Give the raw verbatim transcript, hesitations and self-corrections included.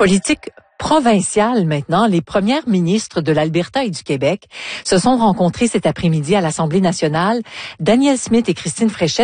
Politique provinciale maintenant, les premières ministres de l'Alberta et du Québec se sont rencontrées cet après-midi à l'Assemblée nationale. Danielle Smith et Christine Fréchette